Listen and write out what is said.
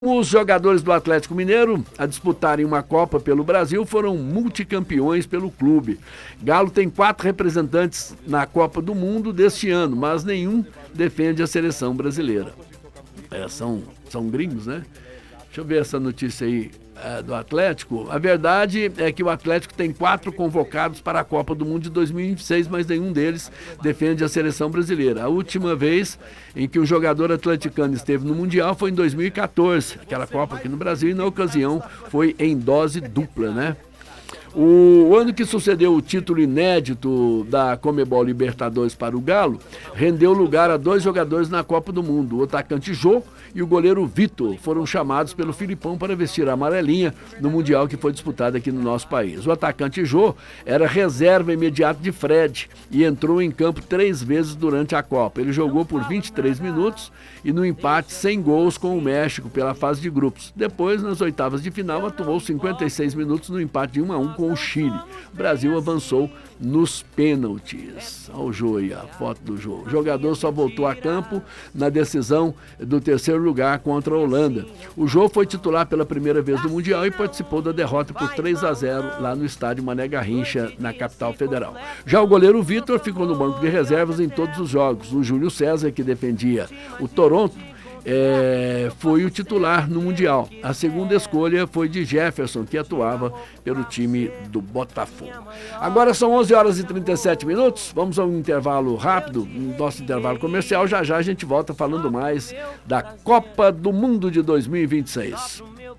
Os jogadores do Atlético Mineiro a disputarem uma Copa pelo Brasil foram multicampeões pelo clube. Galo tem 4 representantes na Copa do Mundo deste ano, mas nenhum defende a seleção brasileira. São gringos, né? Deixa eu ver essa notícia aí do Atlético. A verdade é que o Atlético tem 4 convocados para a Copa do Mundo de 2026, mas nenhum deles defende a seleção brasileira. A última vez em que um jogador atleticano esteve no Mundial foi em 2014, aquela Copa aqui no Brasil, e na ocasião foi em dose dupla, né? O ano que sucedeu o título inédito da Conmebol Libertadores para o Galo rendeu lugar a 2 jogadores na Copa do Mundo. O atacante Jô e o goleiro Vitor foram chamados pelo Filipão para vestir a amarelinha no Mundial que foi disputado aqui no nosso país. O atacante Jô era reserva imediato de Fred e entrou em campo 3 vezes durante a Copa. Ele jogou por 23 minutos e no empate 100 gols com o México pela fase de grupos. Depois, nas oitavas de final, atuou 56 minutos no empate de 1-1 com o Chile. O Brasil avançou nos pênaltis. Olha o Jô aí, a foto do Jô. O jogador só voltou a campo na decisão do 3º lugar contra a Holanda. O Jô foi titular pela primeira vez no Mundial e participou da derrota por 3-0 lá no estádio Mané Garrincha, na capital federal. Já o goleiro Vitor ficou no banco de reservas em todos os jogos. O Júlio César, que defendia o Toronto, foi o titular no Mundial. A segunda escolha foi de Jefferson, que atuava pelo time do Botafogo. Agora são 11 horas e 37 minutos. Vamos a um intervalo rápido, nosso intervalo comercial. Já já a gente volta falando mais da Copa do Mundo de 2026.